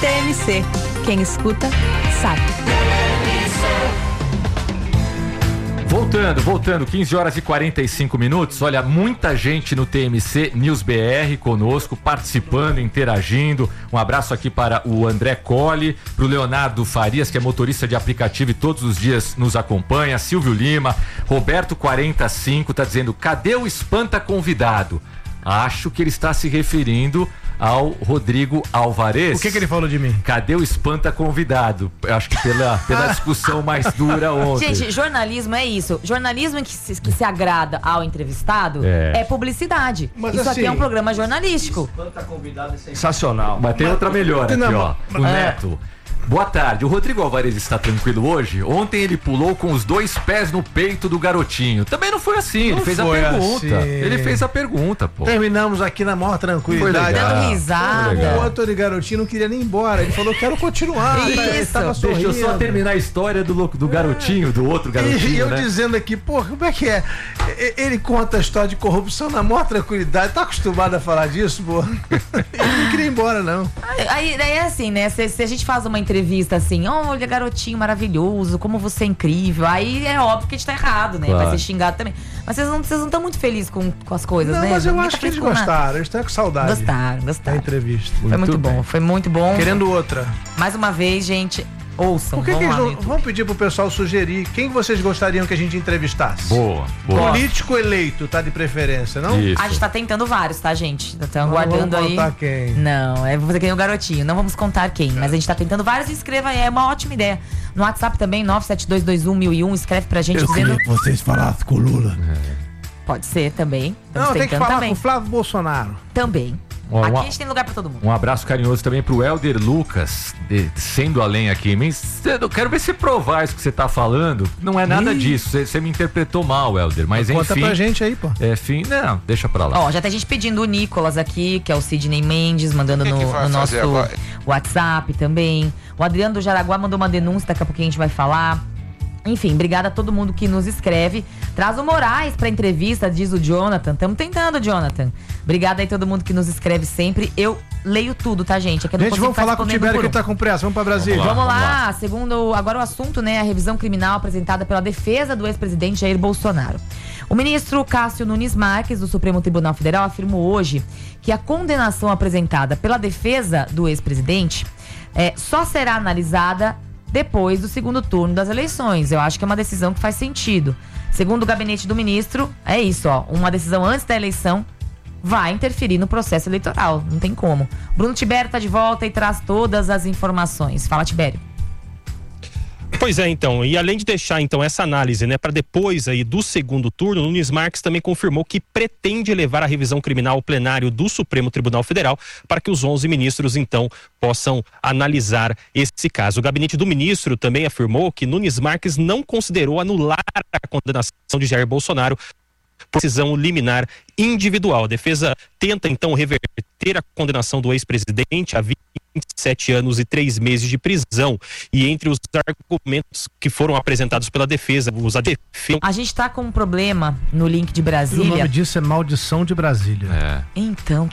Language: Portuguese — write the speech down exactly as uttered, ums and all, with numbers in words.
T M C. Quem escuta, sabe. Voltando, voltando, quinze horas e quarenta e cinco minutos. Olha, muita gente no T M C News B R conosco, participando, interagindo. Um abraço aqui para o André Colli, para o Leonardo Farias, que é motorista de aplicativo e todos os dias nos acompanha. Silvio Lima, Roberto quarenta e cinco está dizendo: cadê o espanta convidado? Acho que ele está se referindo ao Rodrigo Alvarez. O que que ele falou de mim? Cadê o espanta convidado? Eu acho que pela, pela discussão mais dura ontem. Gente, jornalismo é isso. Jornalismo que se, que se agrada ao entrevistado é, é publicidade. Mas isso assim, aqui é um programa jornalístico. Espanta convidado é sensacional. Mas tem outra melhor aqui, Não, ó. O Neto. Boa tarde, o Rodrigo Alvarez está tranquilo hoje? Ontem ele pulou com os dois pés no peito do garotinho. Também não foi assim, ele Não fez a foi pergunta. assim. Ele fez a pergunta, pô. Terminamos aqui na maior tranquilidade. Foi legal. Dando risada. Foi legal. O Antônio Garotinho não queria nem ir embora. Ele falou: quero continuar. Isso. Ele tava Deixa sorrindo. eu só terminar a história do, louco- do garotinho, do outro garotinho, E eu né? dizendo aqui, pô, como é que é? E- Ele conta a história de corrupção na maior tranquilidade. Tá acostumado a falar disso, pô? Ele não queria ir embora, não. Aí, daí é assim, né? Se, se a gente faz uma entrevista assim, olha, garotinho maravilhoso, como você é incrível, aí é óbvio que a gente tá errado, né? Claro. Vai ser xingado também. Mas vocês não vocês não estão muito felizes com, com as coisas, Não, né? mas eu Ninguém acho tá que eles feliz com nada. gostaram. Eles estão com saudade Gostaram, da gostaram. entrevista. Foi muito Muito bom, bem. foi muito bom. Querendo outra. Mais uma vez, gente, ouçam. Por que, vão que eles lá no não, YouTube. vamos pedir pro pessoal sugerir quem vocês gostariam que a gente entrevistasse? Boa, boa. Político eleito, tá de preferência, não? Isso. A gente tá tentando vários, tá, gente? Estão Não guardando vamos aí. contar quem. Não, é vou fazer que nem o garotinho. Não vamos contar quem, mas a gente tá tentando vários. Inscreva aí, é uma ótima ideia. No WhatsApp também, nove sete dois dois um mil e um, escreve pra gente Eu dizendo. queria que vocês falassem com o Lula. Pode ser também. Estamos Não, tem que tentando falar também. com o Flávio Bolsonaro. Também. Ó, Aqui uma- a gente tem lugar pra todo mundo. Um abraço carinhoso também pro Helder Lucas, de- sendo além aqui. Mas eu quero ver você provar isso que você tá falando. Não é nada Ih. disso. Você, você me interpretou mal, Helder. Mas Conta enfim. pra gente aí, pô. É fim. Não, deixa pra lá. Ó, já tem gente pedindo o Nicolas aqui, que é o Sidney Mendes, mandando O que no, que vai no nosso fazer agora? WhatsApp também. O Adriano do Jaraguá mandou uma denúncia, daqui a pouquinho a gente vai falar. Enfim, obrigada a todo mundo que nos escreve. Traz o Moraes pra entrevista, diz o Jonathan. Tamo tentando, Jonathan. Obrigada aí a todo mundo que nos escreve sempre. Eu leio tudo, tá, gente? É que eu não Gente, consigo vamos falar com o respondendo Tibério por que um. ele tá com pressa. Vamos pra Brasília. Vamos Vamos lá, Vamos segundo agora o assunto, né, a revisão criminal apresentada pela defesa do ex-presidente Jair Bolsonaro. O ministro Cássio Nunes Marques, do Supremo Tribunal Federal, afirmou hoje que a condenação apresentada pela defesa do ex-presidente é, só será analisada depois do segundo turno das eleições. Eu acho que é uma decisão que faz sentido. Segundo o gabinete do ministro, é isso, ó, uma decisão antes da eleição vai interferir no processo eleitoral, não tem como. Bruno Tibério tá de volta e traz todas as informações. Fala, Tibério. Pois é, então, e além de deixar então essa análise, né, para depois aí do segundo turno, Nunes Marques também confirmou que pretende levar a revisão criminal ao plenário do Supremo Tribunal Federal para que os onze ministros então possam analisar esse caso. O gabinete do ministro também afirmou que Nunes Marques não considerou anular a condenação de Jair Bolsonaro por decisão liminar individual. A defesa tenta então reverter a condenação do ex-presidente a vinte e sete anos e três meses de prisão. E entre os argumentos que foram apresentados pela defesa, os adefeitos. A gente tá com um problema no link de O Brasília. nome disso é Maldição de Brasília. É. Então,